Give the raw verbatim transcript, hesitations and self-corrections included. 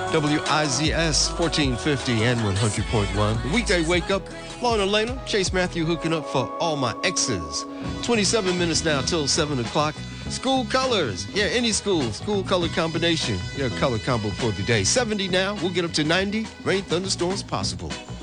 W I Z S fourteen fifty and one hundred point one. The weekday wake up. Lauren Elena, Chase Matthew hooking up for all my exes. twenty-seven minutes now till seven o'clock. School colors. Yeah, any school. School color combination. Yeah, color combo for the day. seventy now. We'll get up to ninety. Rain, thunderstorms possible.